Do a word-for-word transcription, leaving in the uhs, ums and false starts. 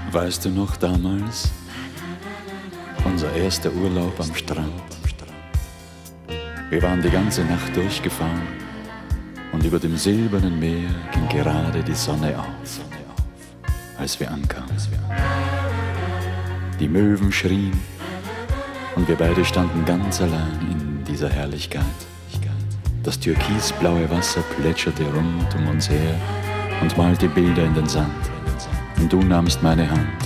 Weißt du noch damals, unser erster Urlaub am Strand? Wir waren die ganze Nacht durchgefahren und über dem silbernen Meer ging gerade die Sonne auf, als wir ankamen. Die Möwen schrien und wir beide standen ganz allein in dieser Herrlichkeit. Das türkisblaue Wasser plätscherte rund um uns her und malte Bilder in den Sand. Und du nahmst meine Hand